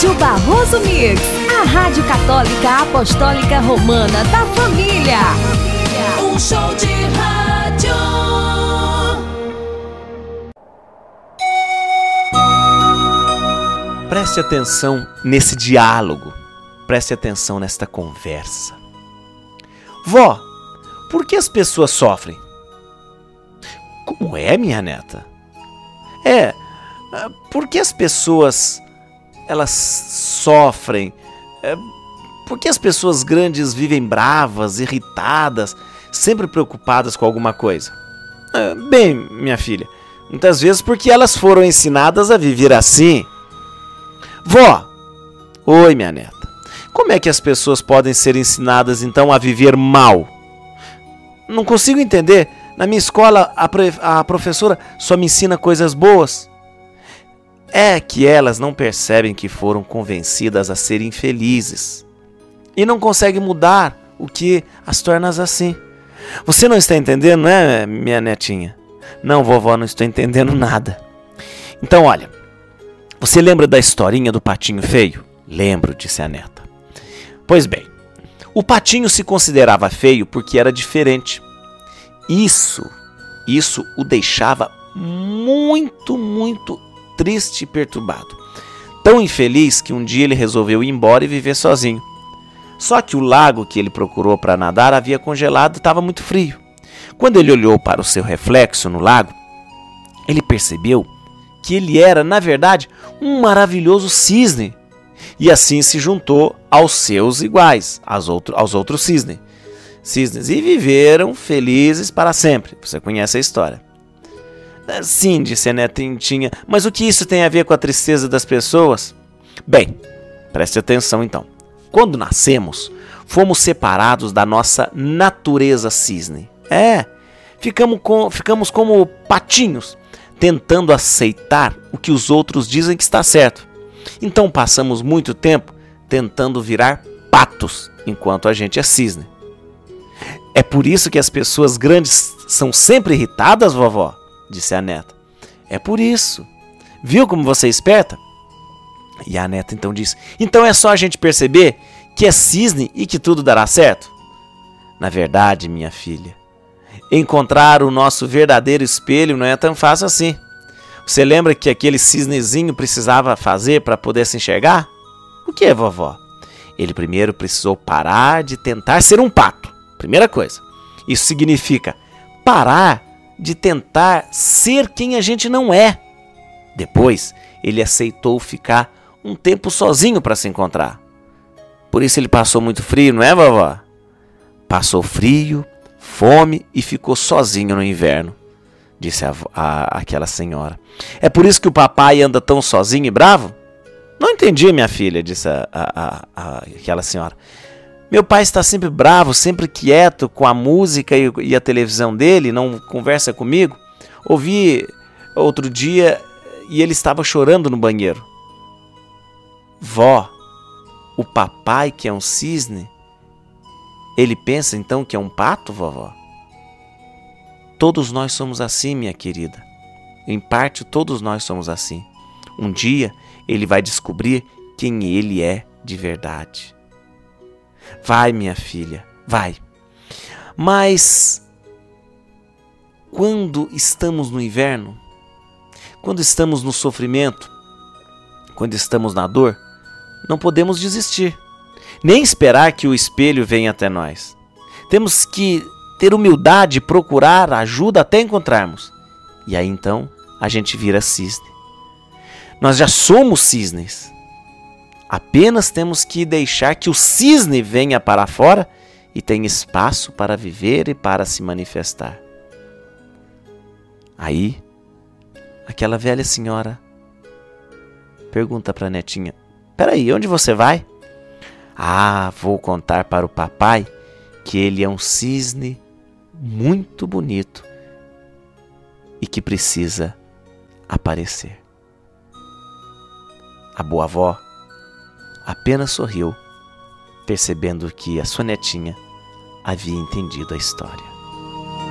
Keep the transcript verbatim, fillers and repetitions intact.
Rádio Barroso Mix, a rádio católica apostólica romana da família. Um show de rádio. Preste atenção nesse diálogo, preste atenção nesta conversa. Vó, por que as pessoas sofrem? Como é, minha neta? É, por que as pessoas, elas sofrem? É, por que as pessoas grandes vivem bravas, irritadas, sempre preocupadas com alguma coisa? É, bem, minha filha, muitas vezes porque elas foram ensinadas a viver assim. Vó, oi, minha neta. Como é que as pessoas podem ser ensinadas então a viver mal? Não consigo entender. Na minha escola, a, pre- a professora só me ensina coisas boas. É que elas não percebem que foram convencidas a serem felizes. E não conseguem mudar o que as torna assim. Você não está entendendo, não é, minha netinha? Não, vovó, não estou entendendo nada. Então, olha. Você lembra da historinha do patinho feio? Lembro, disse a neta. Pois bem, o patinho se considerava feio porque era diferente. Isso, isso o deixava muito, muito triste e perturbado. Tão infeliz que um dia ele resolveu ir embora e viver sozinho. Só que o lago que ele procurou para nadar havia congelado e estava muito frio. Quando ele olhou para o seu reflexo no lago, ele percebeu que ele era, na verdade, um maravilhoso cisne. E assim se juntou aos seus iguais, aos, outro, aos outros cisne, cisnes. E viveram felizes para sempre. Você conhece a história. Sim, disse a netinha, mas o que isso tem a ver com a tristeza das pessoas? Bem, preste atenção então. Quando nascemos, fomos separados da nossa natureza cisne. É, ficamos, com, ficamos como patinhos, tentando aceitar o que os outros dizem que está certo. Então passamos muito tempo tentando virar patos, enquanto a gente é cisne. É por isso que as pessoas grandes são sempre irritadas, vovó? Disse a neta. É por isso. Viu como você é esperta? E a neta então disse, então é só a gente perceber que é cisne e que tudo dará certo? Na verdade, minha filha, encontrar o nosso verdadeiro espelho não é tão fácil assim. Você lembra que aquele cisnezinho precisava fazer para poder se enxergar? O que, vovó? Ele primeiro precisou parar de tentar ser um pato. Primeira coisa. Isso significa parar de tentar ser quem a gente não é. Depois, ele aceitou ficar um tempo sozinho para se encontrar. Por isso ele passou muito frio, não é, vovó? Passou frio, fome e ficou sozinho no inverno, disse a, a, aquela senhora. É por isso que o papai anda tão sozinho e bravo? Não entendi, minha filha, disse a, a, a, aquela senhora. Meu pai está sempre bravo, sempre quieto com a música e, e a televisão dele, não conversa comigo. Ouvi outro dia e ele estava chorando no banheiro. Vó, o papai que é um cisne, ele pensa então que é um pato, vovó? Todos nós somos assim, minha querida. Em parte, todos nós somos assim. Um dia, ele vai descobrir quem ele é de verdade. Vai, minha filha, vai. Mas, quando estamos no inverno, quando estamos no sofrimento, quando estamos na dor, não podemos desistir, nem esperar que o espelho venha até nós. Temos que ter humildade e procurar ajuda até encontrarmos. E aí então a gente vira cisne. Nós já somos cisnes. Apenas temos que deixar que o cisne venha para fora e tenha espaço para viver e para se manifestar. Aí, aquela velha senhora pergunta para a netinha, peraí, onde você vai? Ah, vou contar para o papai que ele é um cisne muito bonito e que precisa aparecer. A boa avó apenas sorriu, percebendo que a sua netinha havia entendido a história.